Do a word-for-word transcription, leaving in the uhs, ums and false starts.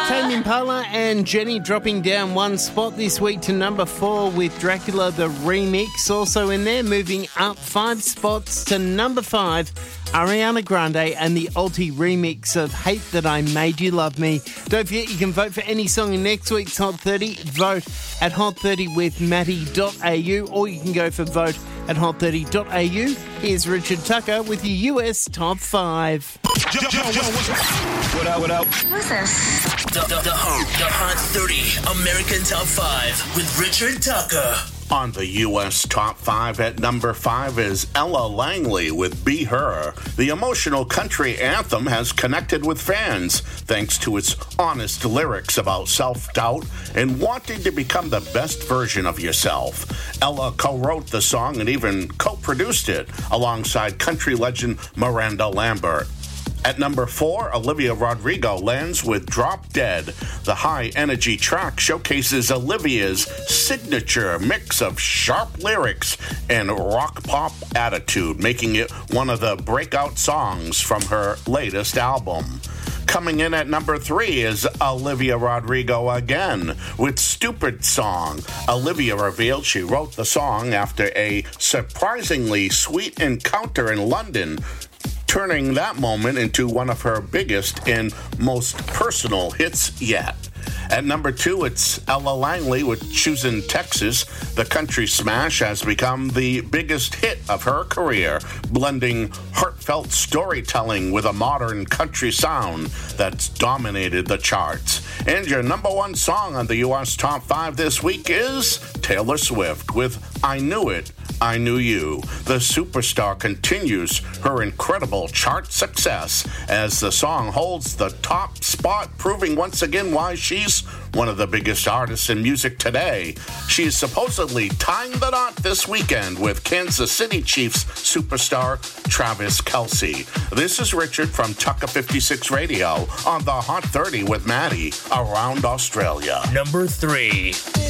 Tame Impala and Jenny dropping down one spot this week to number four with Dracula the Remix. Also in there, moving up five spots to number five, Ariana Grande and the Alti remix of Hate That I Made You Love Me. Don't forget you can vote for any song in next week's Hot thirty. Vote at hot thirty with matty dot a u, or you can go for vote at hot thirty dot a u. Here's Richard Tucker with your U S Top five. Yo, yo, yo, what up, what up? Who's this? The, the, the, the Hot thirty American Top five with Richard Tucker. On the U S Top five at number five is Ella Langley with Be Her. The emotional country anthem has connected with fans thanks to its honest lyrics about self-doubt and wanting to become the best version of yourself. Ella co-wrote the song and even co-produced it alongside country legend Miranda Lambert. At number four, Olivia Rodrigo lands with Drop Dead. The high-energy track showcases Olivia's signature mix of sharp lyrics and rock-pop attitude, making it one of the breakout songs from her latest album. Coming in at number three is Olivia Rodrigo again with Stupid Song. Olivia revealed she wrote the song after a surprisingly sweet encounter in London, turning that moment into one of her biggest and most personal hits yet. At number two, it's Ella Langley with Choosing Texas. The country smash has become the biggest hit of her career, blending heartfelt storytelling with a modern country sound that's dominated the charts. And your number one song on the U S Top five this week is Taylor Swift with I Knew It, I Knew You. The superstar continues her incredible chart success as the song holds the top spot, proving once again why she's one of the biggest artists in music today. She is supposedly tying the knot this weekend with Kansas City Chiefs superstar Travis Kelce. This is Richard from Tucker fifty-six Radio on the Hot thirty with Maddie around Australia. Number three.